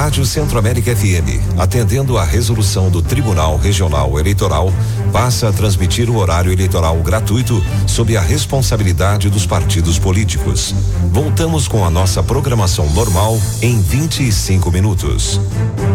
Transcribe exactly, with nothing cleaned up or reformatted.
Rádio Centro-América F M, atendendo à resolução do Tribunal Regional Eleitoral, passa a transmitir o horário eleitoral gratuito sob a responsabilidade dos partidos políticos. Voltamos com a nossa programação normal em vinte e cinco minutos.